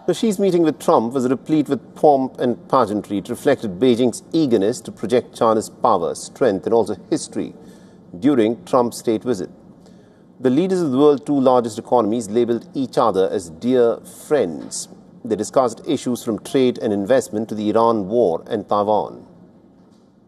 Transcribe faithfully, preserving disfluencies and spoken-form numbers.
So Xi's meeting with Trump was replete with pomp and pageantry. It reflected Beijing's eagerness to project China's power, strength and also history during Trump's state visit. The leaders of the world's two largest economies labelled each other as dear friends. They discussed issues from trade and investment to the Iran war and Taiwan.